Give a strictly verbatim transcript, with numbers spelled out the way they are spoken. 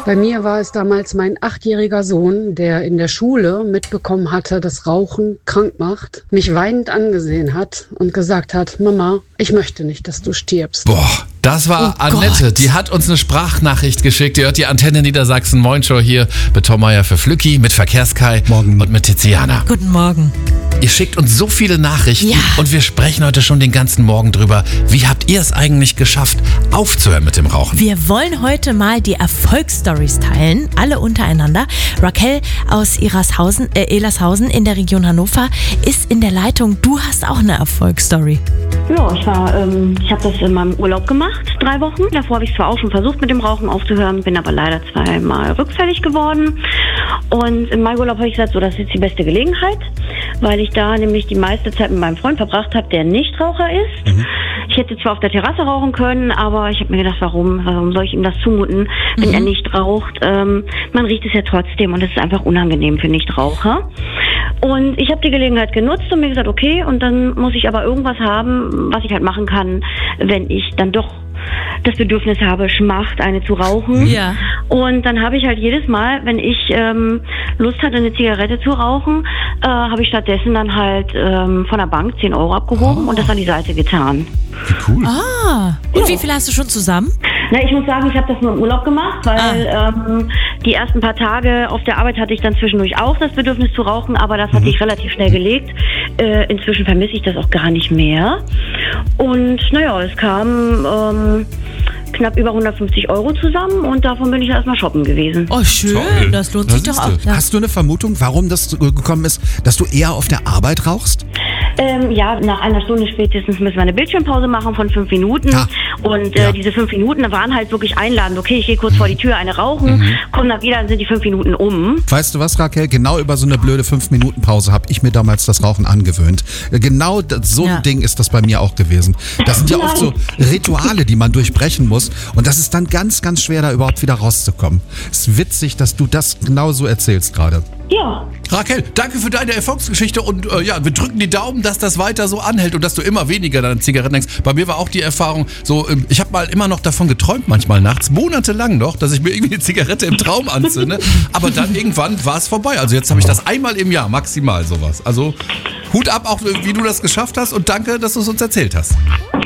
Bei mir war es damals mein achtjähriger Sohn, der in der Schule mitbekommen hatte, dass Rauchen krank macht, mich weinend angesehen hat und gesagt hat, Mama, ich möchte nicht, dass du stirbst. Boah. Das war Oh Annette, Gott. die hat uns eine Sprachnachricht geschickt. Die hört die Antenne Niedersachsen Moin Show hier mit Tom Meier für Flücki, mit Verkehrskai Morgen. und mit Tiziana. Guten Morgen. Ihr schickt uns so viele Nachrichten Ja. und wir sprechen heute schon den ganzen Morgen drüber. Wie habt ihr es eigentlich geschafft, aufzuhören mit dem Rauchen? Wir wollen heute mal die Erfolgsstories teilen, alle untereinander. Raquel aus Elershausen, äh, Elershausen in der Region Hannover ist in der Leitung. Du hast auch eine Erfolgsstory. Ja, ich war, ähm, ich habe das in meinem Urlaub gemacht, drei Wochen. Davor habe ich zwar auch schon versucht, mit dem Rauchen aufzuhören, bin aber leider zweimal rückfällig geworden. Und in meinem Urlaub habe ich gesagt, so, das ist jetzt die beste Gelegenheit, weil ich da nämlich die meiste Zeit mit meinem Freund verbracht habe, der Nichtraucher ist. Mhm. Ich hätte zwar auf der Terrasse rauchen können, aber ich habe mir gedacht, warum, warum soll ich ihm das zumuten, wenn mhm. er nicht raucht? Ähm, man riecht es ja trotzdem und es ist einfach unangenehm für Nichtraucher. Und ich habe die Gelegenheit genutzt und mir gesagt, okay, und dann muss ich aber irgendwas haben, was ich halt machen kann, wenn ich dann doch das Bedürfnis habe, schmacht, eine zu rauchen. Ja. Und dann habe ich halt jedes Mal, wenn ich ähm, Lust hatte, eine Zigarette zu rauchen, äh, habe ich stattdessen dann halt ähm, von der Bank zehn Euro abgehoben Oh. und das an die Seite getan. Wie cool. Ah, und Ja. wie viel hast du schon zusammen? Na, ich muss sagen, ich habe das nur im Urlaub gemacht, weil ähm, die ersten paar Tage auf der Arbeit hatte ich dann zwischendurch auch das Bedürfnis zu rauchen, aber das hatte ich relativ schnell gelegt. Äh, inzwischen vermisse ich das auch gar nicht mehr. Und naja, es kam ähm, knapp über hundertfünfzig Euro zusammen und davon bin ich erstmal shoppen gewesen. Oh, schön. Toll. Das lohnt Da sich doch siehst auch. du. Ja. Hast du eine Vermutung, warum das so gekommen ist, dass du eher auf der Arbeit rauchst? Ähm, ja, nach einer Stunde spätestens müssen wir eine Bildschirmpause machen von fünf Minuten. Ja. Und äh, Ja. diese fünf Minuten waren halt wirklich einladend. Okay, ich gehe kurz vor die Tür, eine rauchen, Mhm. komme dann wieder, dann sind die fünf Minuten um. Weißt du was, Raquel? Genau über so eine blöde fünf Minuten Pause habe ich mir damals das Rauchen angewöhnt. Genau das, so Ja. ein Ding ist das bei mir auch gewesen. Das sind ja oft so Rituale, die man durchbrechen muss. Und das ist dann ganz, ganz schwer, da überhaupt wieder rauszukommen. Es ist witzig, dass du das genau so erzählst gerade. Ja. Raquel, danke für deine Erfolgsgeschichte und äh, ja, wir drücken die Daumen, dass das weiter so anhält und dass du immer weniger an Zigaretten denkst. Bei mir war auch die Erfahrung so, ähm, ich habe mal immer noch davon geträumt, manchmal nachts, monatelang noch, dass ich mir irgendwie eine Zigarette im Traum anzünde. Aber dann irgendwann war es vorbei. Also jetzt habe ich das einmal im Jahr, maximal sowas. Also Hut ab auch, wie du das geschafft hast und danke, dass du es uns erzählt hast.